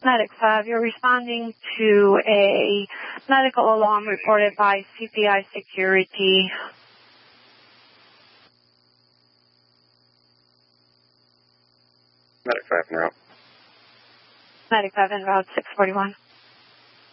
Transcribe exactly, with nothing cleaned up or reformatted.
Medic five, you're responding to a medical alarm reported by C P I Security. Medic five en route. Medic five en route, six forty-one.